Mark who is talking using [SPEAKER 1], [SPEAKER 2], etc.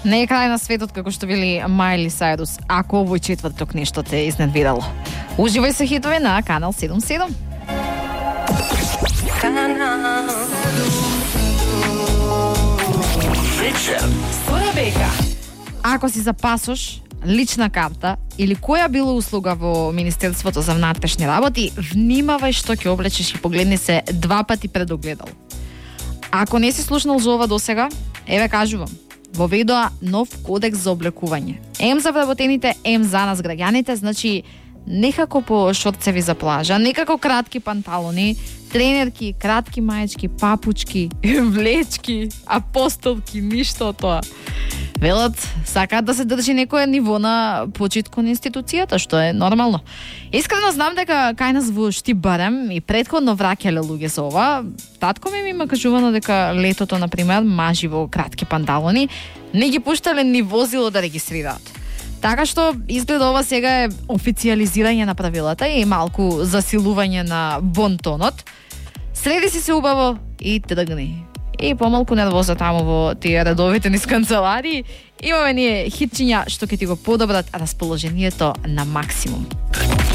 [SPEAKER 1] Не е крај на светот, како што вели Майли Сайрус, ако овој четврток нешто те изненадвирало. Уживај со хитови на Канал 77. Ако си запасош лична карта или која било услуга во Министерството за внатрешни работи, внимавај што ќе облечеш и погледни се 2 пати пред огледало. Ако не си слушнал за ова досега, еве кажувам, воведоа нов кодекс за облекување. Ем за вработените, ем за нас граѓаните, значи некако по шорцеви за плажа, некако кратки панталони, тренерки, кратки маечки, папучки, влечки, апостолки, ништо од тоа. Велат, сакаат да се држи некое ниво на почит кон институцијата, што е нормално. Искрено знам дека кај нас во Штип барем и претходно враќале луѓе за ова. Татко ми има кажувано дека летото, например, мажи во кратки панталони не ги пуштале ни возило да регистрираат. Така што изгледа ова сега е официализирање на правилата и малку засилување на бонтонот. Среди си се убаво и тргни. И помалку нервоза таму во тие редовите низ канцеларии. Имаме ние хитчиња што ќе ти го подобрат расположението на максимум.